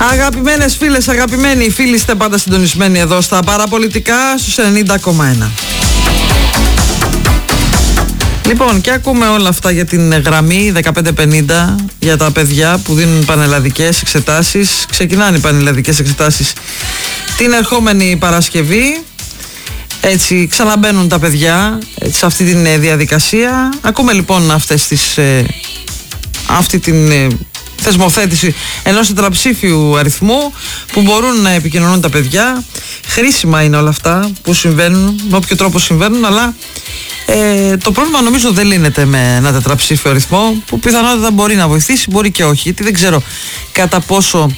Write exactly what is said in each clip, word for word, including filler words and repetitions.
Αγαπημένες φίλες, αγαπημένοι φίλοι, είστε πάντα συντονισμένοι εδώ στα παραπολιτικά στους ενενήντα κόμμα ένα. Λοιπόν, και ακούμε όλα αυτά για την γραμμή δεκαπέντε πενήντα για τα παιδιά που δίνουν πανελλαδικές εξετάσεις. Ξεκινάνε οι πανελλαδικές εξετάσεις την ερχόμενη Παρασκευή. Έτσι ξαναμπαίνουν τα παιδιά έτσι, σε αυτή τη διαδικασία. Ακούμε λοιπόν αυτές τις, ε, αυτή την ε, θεσμοθέτηση ενός τετραψήφιου αριθμού που μπορούν να επικοινωνούν τα παιδιά. Χρήσιμα είναι όλα αυτά που συμβαίνουν, με όποιο τρόπο συμβαίνουν, αλλά ε, το πρόβλημα νομίζω δεν λύνεται με ένα τετραψήφιο αριθμό που πιθανότατα μπορεί να βοηθήσει, μπορεί και όχι, γιατί δεν ξέρω κατά πόσο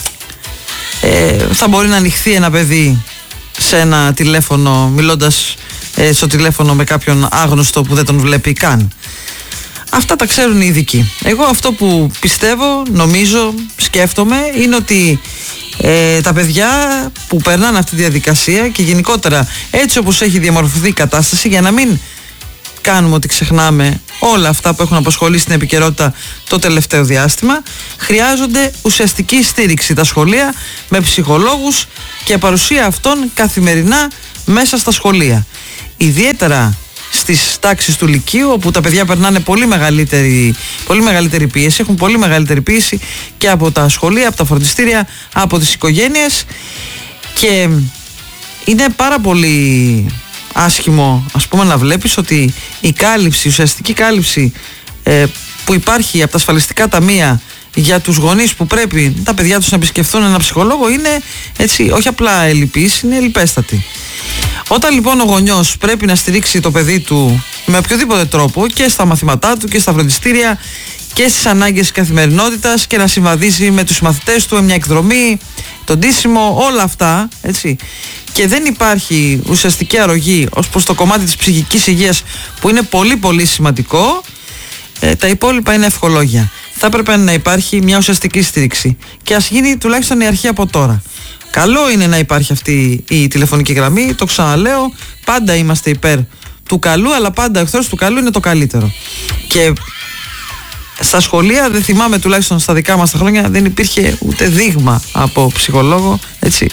ε, θα μπορεί να ανοιχθεί ένα παιδί σε ένα τηλέφωνο, μιλώντας ε, στο τηλέφωνο με κάποιον άγνωστο που δεν τον βλέπει καν. Αυτά τα ξέρουν οι ειδικοί. Εγώ αυτό που πιστεύω, νομίζω, σκέφτομαι είναι ότι ε, τα παιδιά που περνάνε αυτή τη διαδικασία και γενικότερα έτσι όπως έχει διαμορφωθεί η κατάσταση, για να μην κάνουμε ότι ξεχνάμε όλα αυτά που έχουν απασχολήσει την επικαιρότητα το τελευταίο διάστημα, χρειάζονται ουσιαστική στήριξη τα σχολεία με ψυχολόγους και παρουσία αυτών καθημερινά μέσα στα σχολεία. Ιδιαίτερα στις τάξεις του Λυκείου, όπου τα παιδιά περνάνε πολύ μεγαλύτερη, πολύ μεγαλύτερη πίεση, έχουν πολύ μεγαλύτερη πίεση και από τα σχολεία, από τα φροντιστήρια, από τις οικογένειες, και είναι πάρα πολύ άσχημο, ας πούμε, να βλέπεις ότι η κάλυψη, η ουσιαστική κάλυψη ε, που υπάρχει από τα ασφαλιστικά ταμεία για τους γονείς που πρέπει τα παιδιά τους να επισκεφθούν ένα ψυχολόγο είναι έτσι, όχι απλά ελλειπής, είναι ελλειπέστατη. Όταν λοιπόν ο γονιός πρέπει να στηρίξει το παιδί του με οποιοδήποτε τρόπο και στα μαθήματά του και στα φροντιστήρια και στις ανάγκες της καθημερινότητας και να συμβαδίζει με τους μαθητές του, μια εκδρομή, το ντύσιμο, όλα αυτά, έτσι, και δεν υπάρχει ουσιαστική αρρωγή ως προς το κομμάτι της ψυχικής υγείας που είναι πολύ πολύ σημαντικό, ε, τα υπόλοιπα είναι ευχολόγια. Θα έπρεπε να υπάρχει μια ουσιαστική στήριξη και ας γίνει τουλάχιστον η αρχή από τώρα. Καλό είναι να υπάρχει αυτή η τηλεφωνική γραμμή, το ξαναλέω, πάντα είμαστε υπέρ του καλού, αλλά πάντα εχθρός του καλού είναι το καλύτερο. Και στα σχολεία, δεν θυμάμαι, τουλάχιστον στα δικά μας τα χρόνια, δεν υπήρχε ούτε δείγμα από ψυχολόγο, έτσι.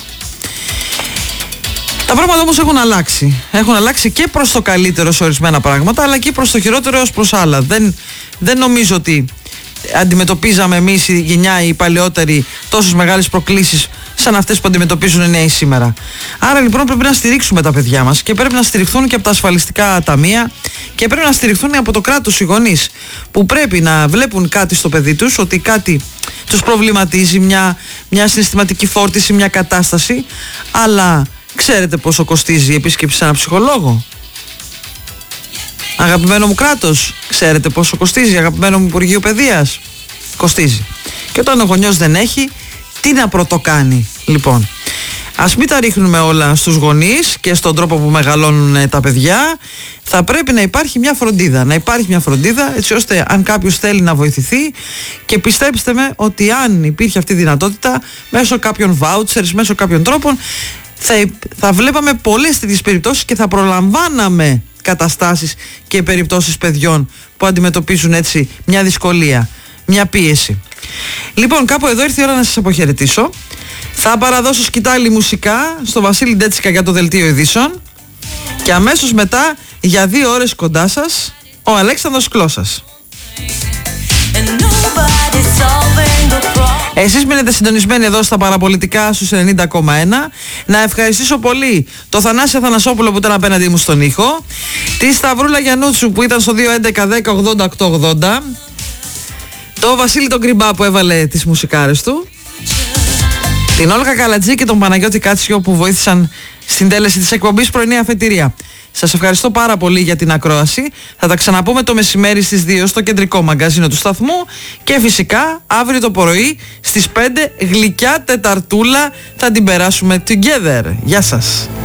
Τα πράγματα όμως έχουν αλλάξει. Έχουν αλλάξει και προς το καλύτερο σε ορισμένα πράγματα, αλλά και προς το χειρότερο ως προς άλλα. Δεν, δεν νομίζω ότι αντιμετωπίζαμε εμείς η γενιά, οι παλαιότεροι, τόσες μεγάλες προκλήσεις σαν αυτές που αντιμετωπίζουν οι νέοι σήμερα. Άρα λοιπόν πρέπει να στηρίξουμε τα παιδιά μας και πρέπει να στηριχθούν και από τα ασφαλιστικά ταμεία και πρέπει να στηριχθούν από το κράτος οι γονείς που πρέπει να βλέπουν κάτι στο παιδί τους, ότι κάτι τους προβληματίζει, μια, μια συναισθηματική φόρτιση, μια κατάσταση. Αλλά ξέρετε πόσο κοστίζει η επίσκεψη σε ένα ψυχολόγο? Αγαπημένο μου κράτος, ξέρετε πόσο κοστίζει? Αγαπημένο μου Υπουργείο Παιδείας, κοστίζει. Και όταν ο γονιός δεν έχει, τι να πρωτοκάνει? Λοιπόν, ας μην τα ρίχνουμε όλα στους γονείς και στον τρόπο που μεγαλώνουν τα παιδιά. Θα πρέπει να υπάρχει μια φροντίδα, να υπάρχει μια φροντίδα έτσι ώστε αν κάποιος θέλει να βοηθηθεί, και πιστέψτε με ότι αν υπήρχε αυτή η δυνατότητα μέσω κάποιων vouchers, μέσω κάποιων τρόπων, θα, θα βλέπαμε πολλές τέτοιες περιπτώσεις και θα προλαμβάναμε καταστάσεις και περιπτώσεις παιδιών που αντιμετωπίζουν έτσι μια δυσκολία, μια πίεση. Λοιπόν, κάπου εδώ ήρθε η ώρα να σας αποχαιρετήσω. Θα παραδώσω σκητάλη μουσικά στο Βασίλη Ντέτσικα για το δελτίο ειδήσεων και αμέσως μετά για δύο ώρες κοντά σας ο Αλέξανδρος Κλώσας. Εσείς μείνετε συντονισμένοι εδώ στα παραπολιτικά στους ενενήντα κόμμα ένα. Να ευχαριστήσω πολύ το Θανάση Αθανασόπουλο που ήταν απέναντι μου στον ήχο, τη Σταυρούλα Γιαννούτσου που ήταν στο δύο έντεκα δέκα ογδόντα οκτώ ογδόντα, το Βασίλη τον Κρυμπά που έβαλε τις μουσικάρες του, την Όλγα Καλατζή και τον Παναγιώτη Κάτσιο που βοήθησαν στην τέλεση της εκπομπής Πρωινή Αφετηρία. Σας ευχαριστώ πάρα πολύ για την ακρόαση. Θα τα ξαναπούμε το μεσημέρι στις δύο στο κεντρικό μαγκαζίνο του σταθμού και φυσικά αύριο το πρωί στις πέντε γλυκιά τεταρτούλα θα την περάσουμε together. Γεια σας.